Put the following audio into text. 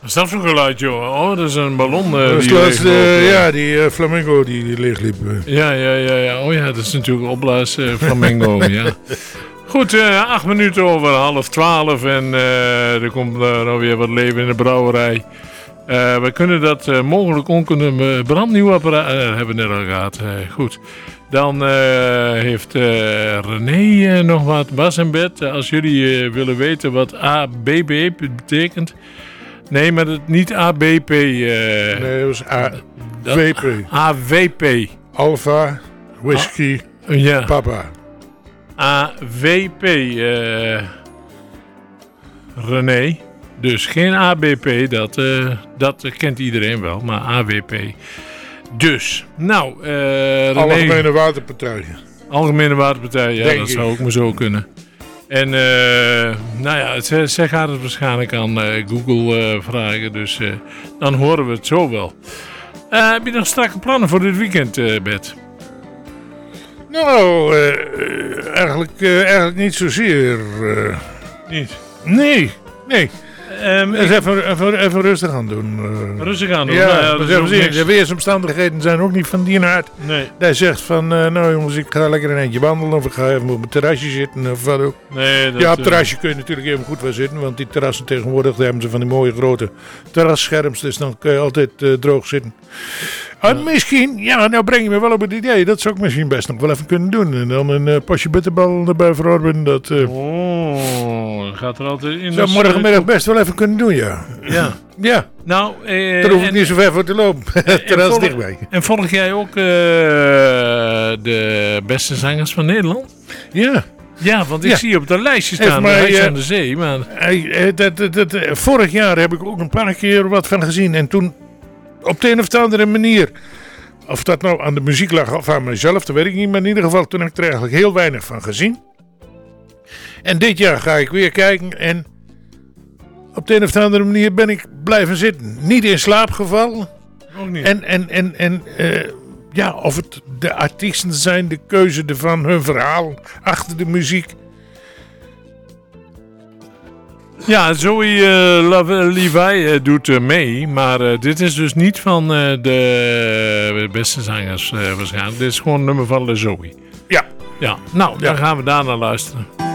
Wat is dat voor geluid, joh? Oh, dat is een ballon Dat is die leegloopt. die flamingo die leegliep. Ja. Oh ja, dat is natuurlijk opblaas flamingo, ja. Goed, 8 minuten over 11:30 en er komt nou weer wat leven in de brouwerij. We kunnen dat mogelijk een brandnieuw apparaat hebben we net al gehad. Goed. Dan heeft René nog wat. Bas en Bet, als jullie willen weten wat ABB betekent. Nee, maar het niet ABP. Nee, dat was AWP. AWP. Alpha, Whisky, Ja. Papa. AWP, René. Dus geen ABP, dat kent iedereen wel, maar AWP. Dus, nou, René... Algemene Waterpartij. Algemene Waterpartij, ja, Denk dat ik. zou ook maar zo kunnen. En, nou ja, zij gaat het waarschijnlijk aan Google vragen, dus dan horen we het zo wel. Heb je nog strakke plannen voor dit weekend, Bert? Nou, eigenlijk niet zozeer. Niet. Nee. Eens even rustig aan doen. Rustig aan doen. Ja, Nou dat is ook niks. de weersomstandigheden zijn ook niet van die aard. Nee. Hij zegt van, nou jongens, ik ga lekker een eindje wandelen of ik ga even op mijn terrasje zitten of wat ook. Nee, dat, Ja, op het terrasje kun je natuurlijk even goed wel zitten, want die terrassen tegenwoordig daar hebben ze van die mooie grote terrasscherms, dus dan kun je altijd droog zitten. En misschien, ja, nou breng je me wel op het idee, dat zou ik misschien best nog wel even kunnen doen. En dan een pasje bitterbal erbij verorberen, dat gaat er altijd in. zou morgenmiddag best wel even kunnen doen, ja. Ja. Ja, Nou, daar hoef ik niet zo ver voor te lopen. Het terras dichtbij. En volg jij ook de beste zangers van Nederland? Ja. Ja, want ik Ja. zie op dat lijstje Heeft staan, mij, Huis aan de Zee. Maar... Vorig jaar heb ik ook een paar keer wat van gezien. En toen op de een of andere manier, of dat nou aan de muziek lag of aan mezelf, dat weet ik niet. Maar in ieder geval, toen heb ik er eigenlijk heel weinig van gezien. En dit jaar ga ik weer kijken en op de een of andere manier ben ik blijven zitten. Niet in slaap gevallen. Ook niet. En ja, of het de artiesten zijn, de keuze van hun verhaal achter de muziek. Ja, Zoe Levi doet mee, maar dit is dus niet van de beste zangers waarschijnlijk. Dit is gewoon een nummer van Zoe. Ja. Ja, nou, dan gaan we daar naar luisteren.